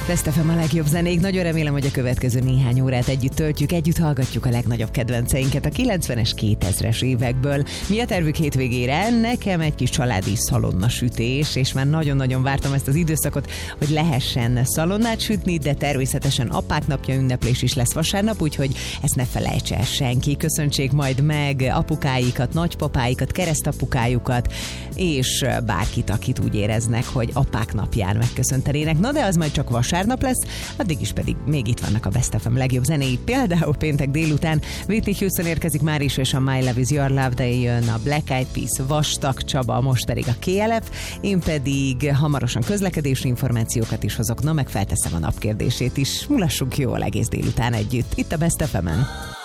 Best FM a legjobb zenék. Nagyon remélem, hogy a következő néhány órát együtt töltjük, együtt hallgatjuk a legnagyobb kedvenceinket a 90-es, 2000-es évekből. Mi a tervük hétvégére? Nekem egy kis családi szalonna sütés, és már nagyon-nagyon vártam ezt az időszakot, hogy lehessen szalonnát sütni, de természetesen apák napja ünneplés is lesz vasárnap, úgyhogy ezt ne felejtse el senki. Köszöntsék majd meg apukáikat, nagypapáikat, keresztapukájukat, és bárkit, akit úgy éreznek, hogy apák napján megköszöntenének. Na de az majd csak vasárnap lesz, addig is pedig még itt vannak a Best FM legjobb zenéi. Például péntek délután Whitney Houston érkezik már is, és a My Love Is Your Love, de jön a Black Eyed Peas, Vastag Csaba, most pedig a KLF, én pedig hamarosan közlekedési információkat is hozok, na meg felteszem a napkérdését is. Mulassunk jól egész délután együtt, itt a Best FM-en.